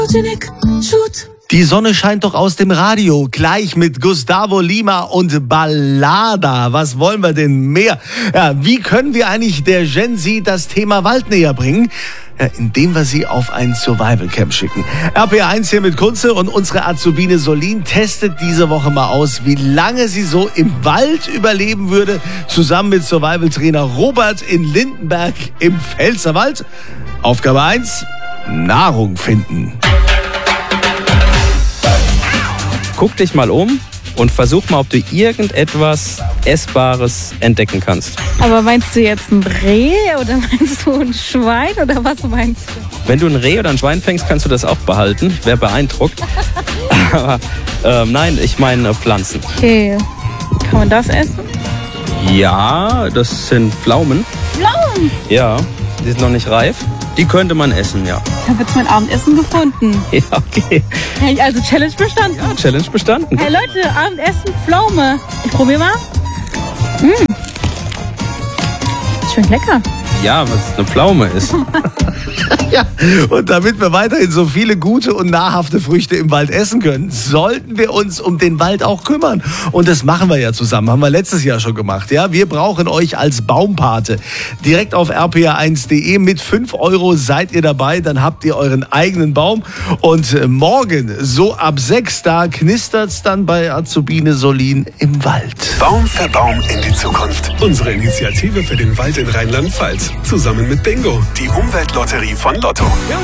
Die Sonne scheint doch aus dem Radio, gleich mit Gustavo Lima und Ballada. Was wollen wir denn mehr? Ja, wie können wir eigentlich der Gen Z das Thema Wald näher bringen? Ja, indem wir sie auf ein Survival-Camp schicken. RPR1 hier mit Kunze und unsere Azubine Solin testet diese Woche mal aus, wie lange sie so im Wald überleben würde, zusammen mit Survival-Trainer Robert in Lindenberg im Pfälzerwald. Aufgabe 1, Nahrung finden. Guck dich mal um und versuch mal, ob du irgendetwas Essbares entdecken kannst. Aber meinst du jetzt ein Reh oder meinst du ein Schwein oder was meinst du? Wenn du ein Reh oder ein Schwein fängst, kannst du das auch behalten. Ich wäre beeindruckt. Aber nein, ich meine Pflanzen. Okay, kann man das essen? Ja, das sind Pflaumen. Pflaumen? Ja, die sind noch nicht reif. Die könnte man essen, ja. Ich habe jetzt mein Abendessen gefunden. Ja, okay. Also Challenge bestanden. Ja, Challenge bestanden. Hey Leute, Abendessen, Pflaume. Ich probiere mal. Schmeckt lecker. Ja, was eine Pflaume ist. Ja, und damit wir weiterhin so viele gute und nahrhafte Früchte im Wald essen können, sollten wir uns um den Wald auch kümmern. Und das machen wir ja zusammen, haben wir letztes Jahr schon gemacht. Ja, wir brauchen euch als Baumpate. Direkt auf rpr1.de mit 5 € seid ihr dabei, dann habt ihr euren eigenen Baum. Und morgen, so ab 6, da knistert's dann bei Azubine Solin im Wald. Baum für Baum in die Zukunft. Unsere Initiative für den Wald in Rheinland-Pfalz. Zusammen mit Bingo, die Umweltlotterie von Lotto.